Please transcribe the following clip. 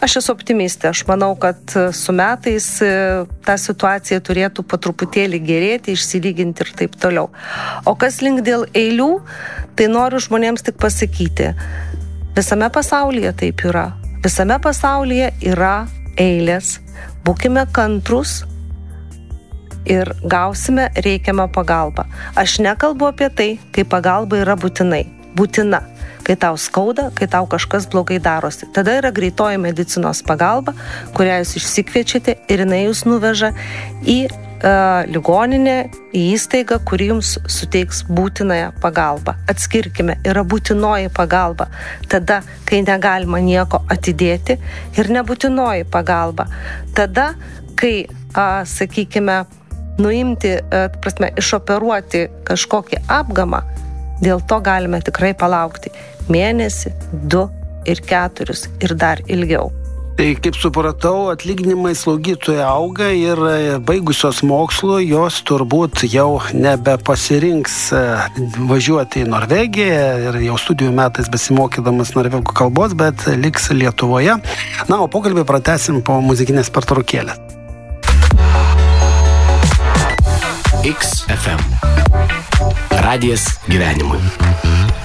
Aš esu optimistė, aš manau, kad su metais ta situacija turėtų po truputėlį gerėti, išsilyginti ir taip toliau. O kas link dėl eilių, tai noriu žmonėms tik pasakyti, visame pasaulyje taip yra. Visame pasaulyje yra eilės. Būkime kantrus ir gausime reikiamą pagalbą. Aš nekalbu apie tai, kai pagalba yra būtina. Kai tau skauda, kai tau kažkas blogai darosi. Tada yra greitoji medicinos pagalba, kurią jūs išsikviečiate ir jinai jūs nuveža į ligoninę, į įstaigą, kuri jums suteiks būtinąją pagalbą. Atskirkime, yra būtinoji pagalba. Tada, kai negalima nieko atidėti, ir nebūtinoji pagalba. Tada, kai, sakykime, nuimti, išoperuoti kažkokį apgamą, dėl to galime tikrai palaukti mėnesį, 2 ir 4 ir dar ilgiau. Tai kaip supratau, atlyginimai slaugytojai auga ir baigusios mokslo jos turbūt jau nebepasirinks važiuoti į Norvegiją ir jau studijų metais besimokydamas norvegų kalbos, bet liks Lietuvoje. Na, o pokalbį pratęsim po muzikinės pertraukėlės. XFM. Radijas gyvenimui.